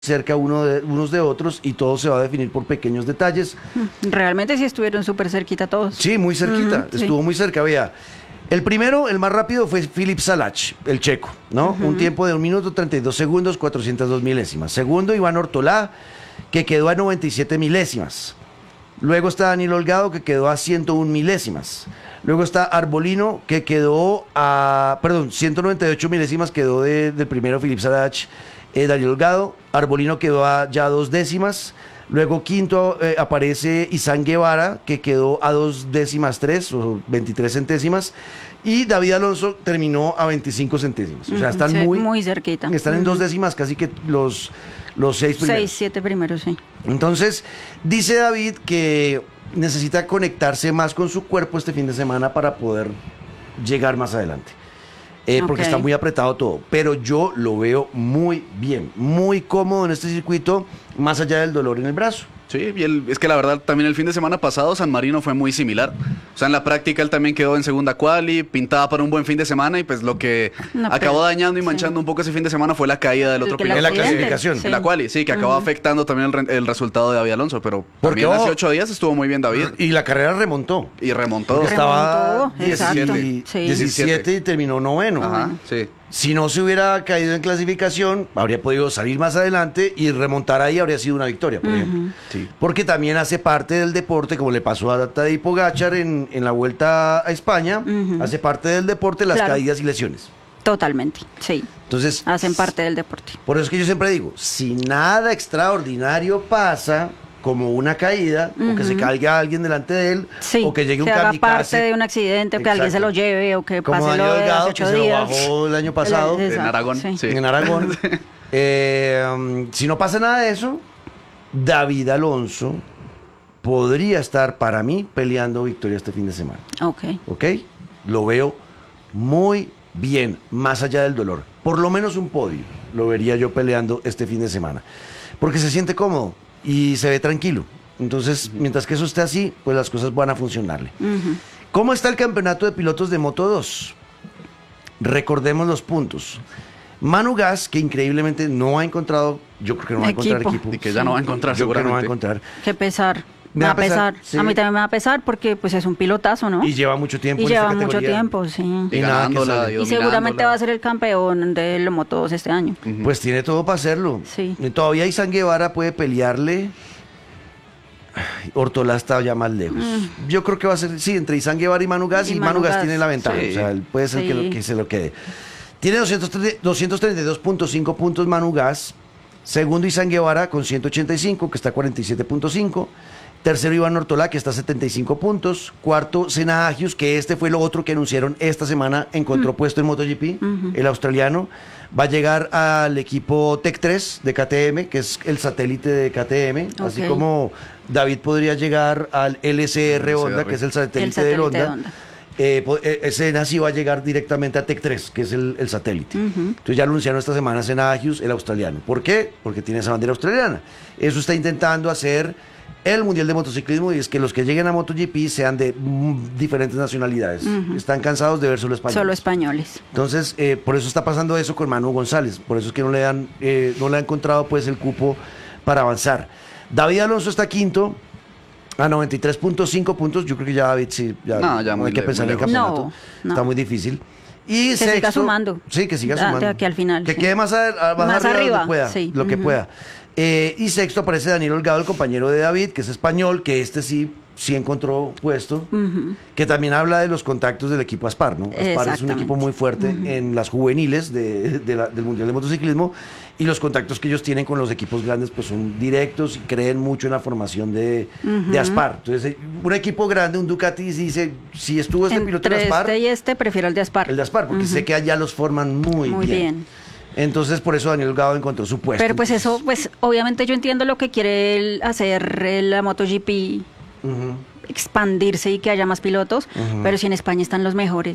cerca unos de otros y todo se va a definir por pequeños detalles. Realmente sí estuvieron súper cerquita todos. Sí, muy cerquita, estuvo sí. muy cerca, vea. El primero, el más rápido, fue Filip Salač, el checo, ¿no? Un tiempo de 1 minuto 32 segundos, 402 milésimas. Segundo, Iván Ortolá, que quedó a 97 milésimas. Luego está Daniel Holgado, que quedó a 101 milésimas. Luego está Arbolino, que quedó a, 198 milésimas quedó del primero Filip Salač, Daniel Holgado. Arbolino quedó a ya 2 décimas. Luego quinto aparece Izan Guevara, que quedó a 2 décimas 3 o 23 centésimas. Y David Alonso terminó a 25 centésimas. O sea, están Sí, muy cerquita. Están en 2 décimas, casi que los 6 primeros. 6, 7 primeros, sí. Entonces, dice David que necesita conectarse más con su cuerpo este fin de semana para poder llegar más adelante. Porque está muy apretado todo. Pero yo lo veo muy bien, muy cómodo en este circuito, más allá del dolor en el brazo. Sí, y es que la verdad también el fin de semana pasado San Marino fue muy similar. O sea, en la práctica él también quedó en segunda quali, pintaba para un buen fin de semana y pues lo que acabó dañando y manchando un poco ese fin de semana fue la caída del otro piloto. En la clasificación. Sí. En la quali, sí, que acabó afectando también el resultado de David Alonso, pero Porque también hace 8 días estuvo muy bien David. Y la carrera remontó. Y remontó. Estaba Exacto. 17 y terminó noveno. Ajá, sí. Si no se hubiera caído en clasificación, habría podido salir más adelante y remontar ahí habría sido una victoria, por ejemplo. Sí. Porque también hace parte del deporte, como le pasó a Tadej Pogačar en la Vuelta a España, hace parte del deporte las caídas y lesiones. Totalmente, sí. Entonces, hacen parte del deporte. por eso es que yo siempre digo, si nada extraordinario pasa, como una caída, o que se caiga alguien delante de él, o que llegue un haga kamikaze, parte de un accidente, o que alguien se lo lleve, o que como pase Daniel lo de Holgado, hace que 8 se lo días. bajó el año pasado En Aragón. Sí. Sí. en Aragón. Si no pasa nada de eso, David Alonso podría estar, para mí, peleando victoria este fin de semana. ¿Ok? Lo veo muy bien, más allá del dolor. Por lo menos un podio lo vería yo peleando este fin de semana. Porque se siente cómodo y se ve tranquilo. Entonces, mientras que eso esté así, pues las cosas van a funcionarle. ¿Cómo está el campeonato de pilotos de Moto 2? Recordemos los puntos. Manu Gas, que increíblemente no ha encontrado, yo creo que no va a encontrar equipo. Y que ya no va a encontrar, Yo creo que no va a seguramente. encontrar. Qué pesar. Me va a pesar, sí. A mí también me va a pesar porque pues es un pilotazo, ¿no? Y lleva mucho tiempo Y en esta lleva mucho categoría. tiempo, sí. Y Y nada que ganándola, sale. Y seguramente va a ser el campeón de la Moto 2 este año. Pues tiene todo para hacerlo. Sí. Todavía Izan Guevara puede pelearle. Ay, Ortolá está ya más lejos. Yo creo que va a ser, sí, entre Izan Guevara y Manu Gas. Y Manu Gas tiene la ventaja. Sí. O sea, él puede ser Sí. que se lo quede. Tiene 232.5 puntos Manu Gas. Segundo Izan Guevara con 185, que está a 47.5. Tercero Iván Ortolá, que está a 75 puntos. Cuarto Senna Agius, que este fue lo otro que anunciaron esta semana, encontró puesto en MotoGP, el australiano. Va a llegar al equipo Tech 3 de KTM, que es el satélite de KTM. Así como David podría llegar al LCR Honda, que es el satélite de Honda. Senna sí va a llegar directamente a Tech 3, que es el satélite. Entonces ya lo anunciaron esta semana Senna Agius, el australiano. ¿Por qué? Porque tiene esa bandera australiana. Eso está intentando hacer el Mundial de Motociclismo, y es que los que lleguen a MotoGP sean de diferentes nacionalidades. Están cansados de ver solo españoles. Solo españoles. Entonces, por eso está pasando eso con Manu González. Por eso es que no le han encontrado pues el cupo para avanzar. David Alonso está quinto a 93.5 puntos. Yo creo que ya David sí, no hay que pensar en el campeonato. No. Está muy difícil. Y que sexto, siga sumando. Sí, que siga sumando. De aquí al final. Que sí. quede más arriba donde pueda, sí. lo que pueda. Y sexto aparece Daniel Holgado, el compañero de David, que es español, que este sí encontró puesto, que también habla de los contactos del equipo Aspar, ¿no? Aspar es un equipo muy fuerte en las juveniles del Mundial de Motociclismo, y los contactos que ellos tienen con los equipos grandes pues son directos y creen mucho en la formación de Aspar. Entonces, un equipo grande, un Ducati, dice, si estuvo este piloto en Aspar... Este y este, prefiero el de Aspar. El de Aspar, porque sé que allá los forman muy bien. Entonces, por eso Daniel Holgado encontró su puesto. Pero pues eso, pues obviamente yo entiendo lo que quiere hacer la MotoGP, expandirse y que haya más pilotos, pero si en España están los mejores.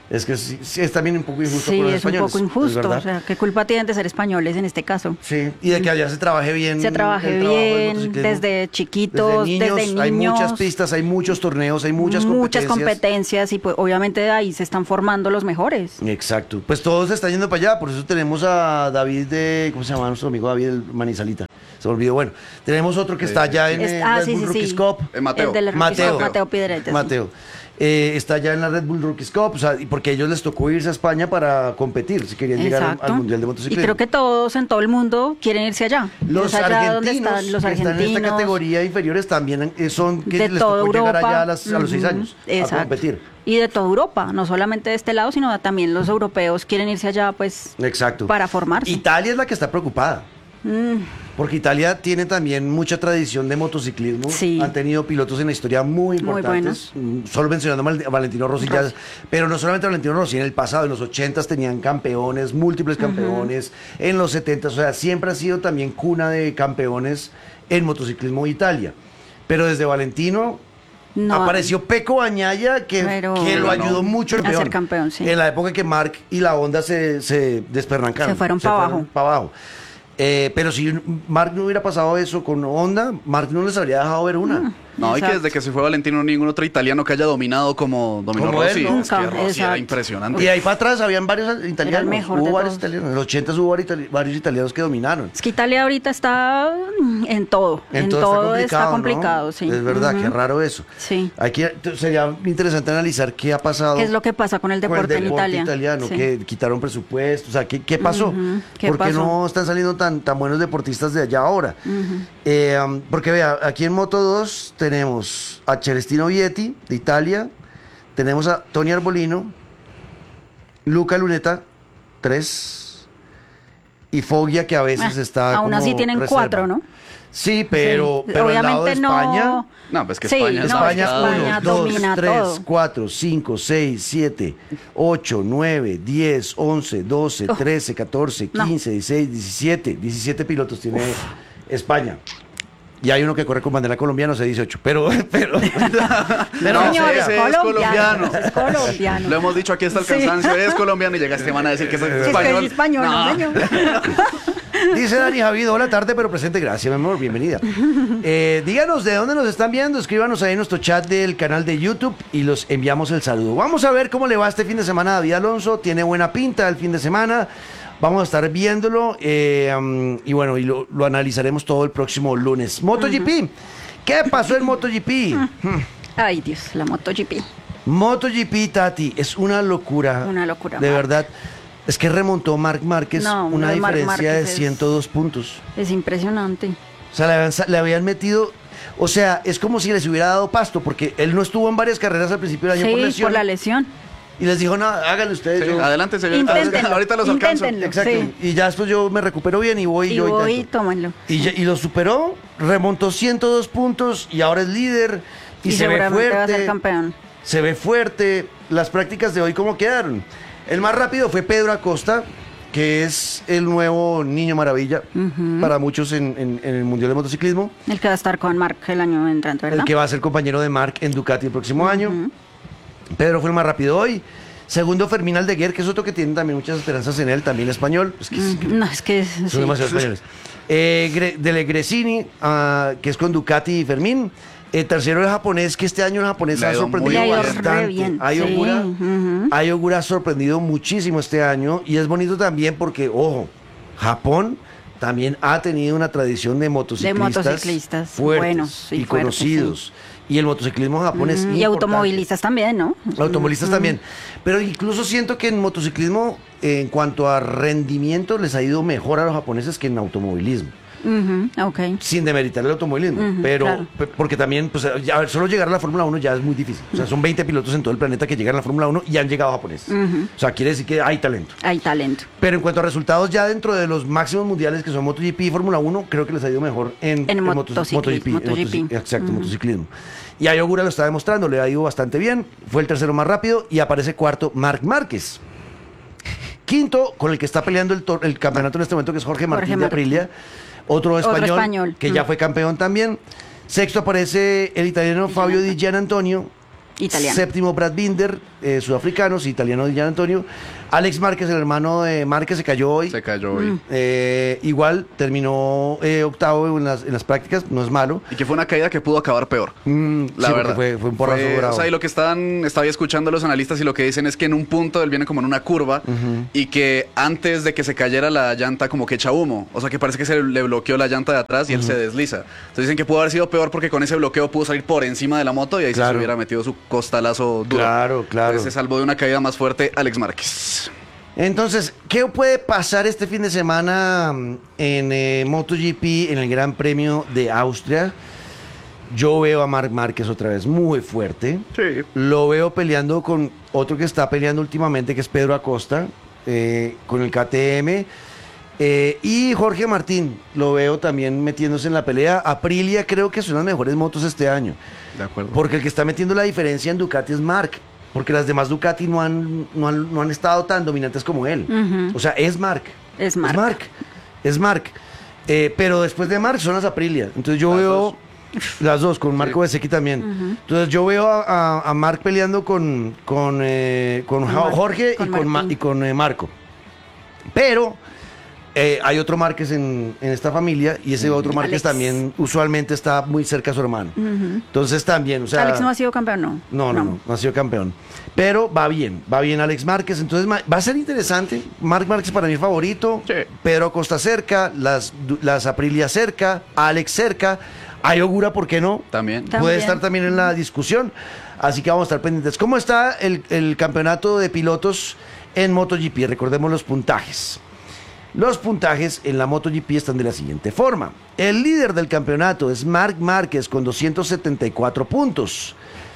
Es que sí, es también un poco injusto Sí, con los es un españoles. poco ¿es injusto. verdad? O sea, ¿qué culpa tienen de ser españoles en este caso? Sí, y de que allá se trabaje bien. Se trabaje el trabajo del bien, motociclismo. desde chiquitos, desde niños. Hay muchas pistas, hay muchos torneos, hay muchas competencias y pues obviamente de ahí se están formando los mejores. Exacto. Pues todos están yendo para allá, por eso tenemos a David ¿cómo se llama nuestro amigo David el Manizalita? Se me olvidó. Bueno, tenemos otro que está allá en Red Bull Rookies Cup. Mateo. El del Rookies Cup, Mateo Pideretes. Mateo. Está allá en la Red Bull Rookies Cup, o sea, y porque a ellos les tocó irse a España para competir, si querían llegar al Mundial de Y Motociclismo. creo que todos en todo el mundo quieren irse allá. Los Es allá donde argentinos, están los que están en esta argentinos, categoría inferiores también son que de les toda tocó llegar Europa. allá a los 6 años a competir. Y de toda Europa, no solamente de este lado, sino también los europeos quieren irse allá pues Exacto. para formarse. Italia es la que está preocupada. Porque Italia tiene también mucha tradición de motociclismo. Sí. Han tenido pilotos en la historia muy importantes. Solo mencionando a Valentino Rossi. Ya, pero no solamente a Valentino Rossi, en el pasado, en los 80s tenían campeones, múltiples campeones. En los 70s, o sea, siempre ha sido también cuna de campeones en motociclismo Italia. Pero desde Valentino apareció Pecco Bagnaia, que lo ayudó mucho el a ser campeón, sí. en la época que Marc y la Honda se desperrancaron. Se fueron para abajo. Pero si Marc no hubiera pasado eso con Honda, Marc no les habría dejado ver una. No, y que desde que se fue Valentino, ningún otro italiano que haya dominado como dominó Como él, Rossi. ¿no? Es que Rossi era impresionante. Y ahí para atrás habían varios italianos. mejor Hubo de varios todos. italianos. En los 80s hubo varios italianos que dominaron. Es que Italia ahorita está en todo. En todo está complicado, ¿no? sí. Es verdad, qué raro eso. Sí. Aquí sería interesante analizar qué ha pasado. ¿Qué es lo que pasa con el deporte en Italia? Italiano, Sí. que quitaron presupuestos, o sea, ¿qué pasó? ¿Qué ¿Por qué pasó? no están saliendo tan buenos deportistas de allá ahora? Porque vea, aquí en Moto 2 tenemos a Celestino Vietti, de Italia, tenemos a Tony Arbolino, Luca Luneta, 3, y Foggia, que a veces está aún como así tienen reserva. 4, ¿no? Sí, pero al lado de obviamente España... No, pues que Sí, España no, España, España 1, 2, domina 3, todo. 4, 5, 6, 7, 8, 9, 10, 11, 12, 13, 14, 15, 16, 17 pilotos tiene España. Y hay uno que corre con bandera colombiana, o sea, 18. Pero No, Señor, ese es colombiano. Es colombiano. Lo hemos dicho aquí hasta el cansancio, es colombiano y llega este man a decir que es Es que español. es español, no, señor. dice Dani Javid, hola tarde, pero presente, gracias, mi amor, bienvenida. Díganos de dónde nos están viendo, escríbanos ahí en nuestro chat del canal de YouTube y los enviamos el saludo. Vamos a ver cómo le va este fin de semana a David Alonso, tiene buena pinta el fin de semana. Vamos a estar viéndolo y bueno, y lo analizaremos todo el próximo lunes. MotoGP, ¿qué pasó en MotoGP? Ay, Dios, la MotoGP. MotoGP, Tati, es una locura. Una locura, de Marc. verdad. Es que remontó Marc Márquez una Marc diferencia de Márquez 102 puntos. Es impresionante. O sea, le habían metido... O sea, es como si les hubiera dado pasto, porque él no estuvo en varias carreras al principio del año por Sí, lesión. por la lesión. Y les dijo, no, háganlo ustedes. Sí, yo- adelante, señorita. Inténtenlo, Ahorita los alcanzo. inténtenlo. Exacto. Sí. Y ya después yo me recupero bien y voy Y yo voy, intento. tómenlo. Y lo superó, remontó 102 puntos y ahora es líder. Y se ve seguramente va a ser fuerte. campeón. Se ve fuerte. Las prácticas de hoy, ¿cómo quedaron? El más rápido fue Pedro Acosta, que es el nuevo niño maravilla para muchos en el Mundial de Motociclismo. El que va a estar con Marc el año entrante, ¿verdad? El que va a ser compañero de Marc en Ducati el próximo año. Pedro fue el más rápido hoy. Segundo, Fermín Aldeguer, que es otro que tiene también muchas esperanzas en él, también español. Pues que No, es que... son sí. demasiados españoles. Dele Gresini, que es con Ducati y Fermín. Tercero, el japonés, que este año el japonés Le ha ha ido sorprendido muy bien. Le ha ido re bastante. bien, Ayogura, sí, Ayogura ha sorprendido muchísimo este año y es bonito también porque, ojo, Japón también ha tenido una tradición de motociclistas, fuertes buenos y fuertes, conocidos. Y el motociclismo en Japón es Y importante. automovilistas también, ¿no? Automovilistas también. Pero incluso siento que en motociclismo, en cuanto a rendimiento, les ha ido mejor a los japoneses que en automovilismo. Ok. Sin demeritar el automovilismo. Pero, claro. porque también, pues, ya, a ver, solo llegar a la Fórmula 1 ya es muy difícil. O sea, son 20 pilotos en todo el planeta que llegan a la Fórmula 1 y han llegado japoneses. O sea, quiere decir que hay talento. Hay talento. Pero en cuanto a resultados, ya dentro de los máximos mundiales que son MotoGP y Fórmula 1, creo que les ha ido mejor en motociclismo. Exacto, motociclismo. Y Ayogura lo está demostrando, le ha ido bastante bien. Fue el tercero más rápido y aparece cuarto Marc Márquez. Quinto, con el que está peleando el campeonato en este momento, que es Jorge Martín de Aprilia. Otro español, que ya fue campeón también. Sexto aparece el italiano Fabio Di Gianantonio. Italiano. Séptimo, Brad Binder, sudafricanos, italiano Gian Antonio. Alex Márquez, el hermano de Márquez, se cayó hoy. Igual terminó octavo en las prácticas, no es malo. Y que fue una caída que pudo acabar peor. La verdad. Fue un porrazo bravo. O sea, y lo que estaba escuchando los analistas y lo que dicen es que en un punto él viene como en una curva y que antes de que se cayera la llanta como que echa humo. O sea, que parece que se le bloqueó la llanta de atrás y él se desliza. Entonces dicen que pudo haber sido peor porque con ese bloqueo pudo salir por encima de la moto y ahí se hubiera metido su costalazo duro. Claro. Entonces se salvó de una caída más fuerte Alex Márquez. Entonces, ¿qué puede pasar este fin de semana en MotoGP, en el Gran Premio de Austria? Yo veo a Marc Márquez otra vez muy fuerte. Sí. Lo veo peleando con otro que está peleando últimamente, que es Pedro Acosta, con el KTM. Y Jorge Martín, lo veo también metiéndose en la pelea. Aprilia creo que son las mejores motos este año. De acuerdo. Porque el que está metiendo la diferencia en Ducati es Marc. Porque las demás Ducati no han estado tan dominantes como él. O sea, es Marc. Es Marc. Pero después de Marc son las Aprilia. Entonces yo veo las dos, con Marco Bezzecchi también. Entonces yo veo a Marc peleando con Jorge y con Marco. Pero hay otro Márquez en esta familia y ese otro Márquez también usualmente está muy cerca a su hermano. Entonces también, o sea... ¿Alex no ha sido campeón? No ha sido campeón. Pero va bien Alex Márquez. Entonces va a ser interesante. Marc Márquez para mí favorito. Sí. Pedro Acosta cerca, las Aprilia cerca, Alex cerca. Ayogura, ¿por qué no? También. Puede estar también en la discusión. Así que vamos a estar pendientes. ¿Cómo está el campeonato de pilotos en MotoGP? Recordemos los puntajes. Los puntajes en la MotoGP están de la siguiente forma. El líder del campeonato es Marc Márquez con 274 puntos.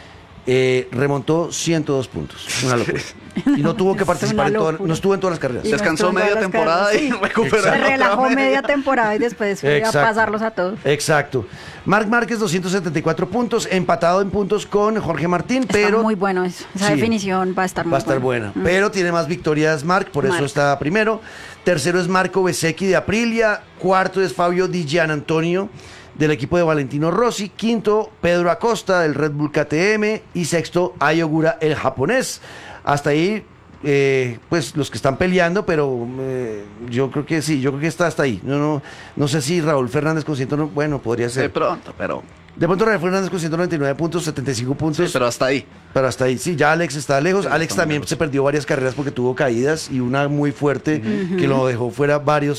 Remontó 102 puntos. Una locura. Y no tuvo que participar no estuvo en todas las carreras. Descansó media temporada y recuperó. Se relajó media temporada y después fue a pasarlos a todos. Exacto. Marc Márquez 274 puntos, empatado en puntos con Jorge Martín, Está muy bueno eso. Esa definición va a estar muy buena. Pero tiene más victorias Marc, por eso está primero. Tercero es Marco Bezzecchi de Aprilia. Cuarto es Fabio Di Gianantonio del equipo de Valentino Rossi. Quinto, Pedro Acosta del Red Bull KTM. Y sexto, Ayogura, el japonés. Hasta ahí, pues los que están peleando, pero yo creo que sí, yo creo que está hasta ahí. No sé si Raúl Fernández con 109, bueno, podría ser. De pronto, pero... De pronto Raúl Fernández con 199 puntos, 75 puntos. Sí, pero hasta ahí. Sí, ya Alex está lejos. Sí, Alex también se perdió varias carreras porque tuvo caídas y una muy fuerte que lo dejó fuera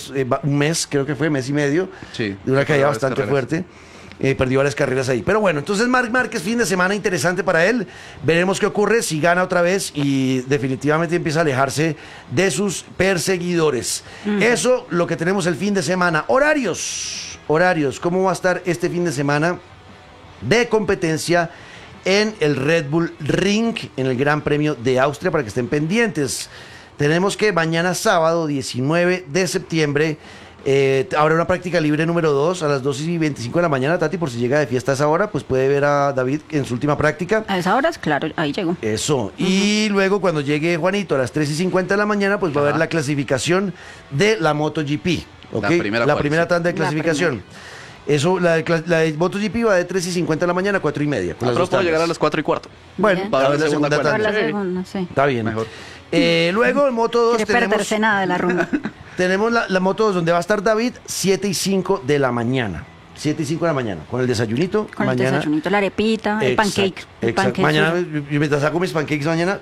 un mes, creo que fue, mes y medio. Sí. De una caída bastante fuerte. Perdió varias carreras ahí. Pero bueno, entonces Marc Márquez, fin de semana interesante para él. Veremos qué ocurre si gana otra vez y definitivamente empieza a alejarse de sus perseguidores. Eso lo que tenemos el fin de semana. Horarios. ¿Cómo va a estar este fin de semana de competencia en el Red Bull Ring, en el Gran Premio de Austria, para que estén pendientes? Tenemos que mañana sábado 19 de septiembre habrá una práctica libre número 2 a las 2:25 de la mañana. Tati, por si llega de fiesta a esa hora, pues puede ver a David en su última práctica. A esa hora, claro, ahí llegó. Eso. Y luego cuando llegue Juanito a las 3:50 de la mañana, pues va a haber la clasificación de la MotoGP. ¿Okay? La primera tanda de clasificación. Eso, la de MotoGP va de 3:50 de la mañana a 4:30. Pero puedo llegar a las 4:15. Bueno, para ver la segunda tanda. Para la segunda, sí. Está bien. Mejor. Luego en Moto 2 Quiere perderse nada de la rumba. Tenemos la Moto 2 donde va a estar David 7:05 de la mañana. 7:05 de la mañana, con el desayunito. Con el desayunito, la arepita, el pancake. Exacto. Mañana, yo mientras saco mis pancakes mañana...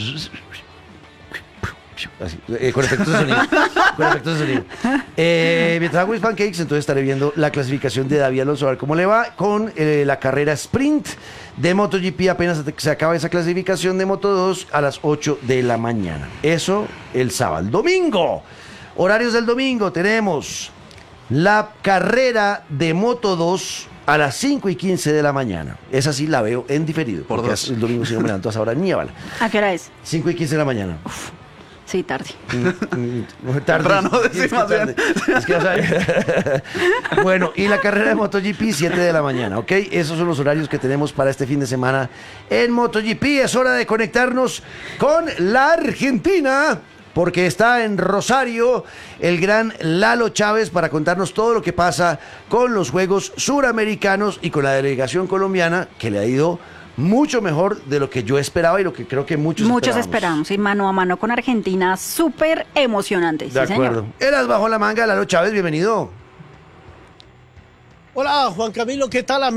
Así, con efectos de sonido. Mientras hago mis pancakes, entonces estaré viendo la clasificación de David Alonso, a ver cómo le va con la carrera sprint de MotoGP. Apenas se acaba esa clasificación de Moto 2 a las 8 de la mañana. Eso el sábado. El domingo, horarios del domingo, tenemos la carrera de Moto 2 a las 5:15 de la mañana. Esa sí la veo en diferido. Por dos. El domingo si no me levanto a esa hora ni a bala. ¿A qué hora es? 5:15 de la mañana. Sí, tarde. Temprano, sí, más bien. Es que, o sea, bueno, y la carrera de MotoGP 7 de la mañana, ¿ok? Esos son los horarios que tenemos para este fin de semana en MotoGP. Es hora de conectarnos con la Argentina, porque está en Rosario el gran Lalo Chávez para contarnos todo lo que pasa con los Juegos Suramericanos y con la delegación colombiana, que le ha ido mucho mejor de lo que yo esperaba y lo que creo que muchos esperamos. Y mano a mano con Argentina, súper emocionante. De acuerdo. Eras bajo la manga, Lalo Chávez, bienvenido. Hola, Juan Camilo, ¿qué tal, amigo?